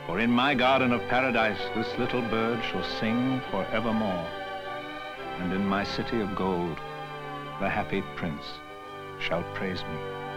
For in my garden of paradise this little bird shall sing forevermore. And in my city of gold, the happy prince shall praise me.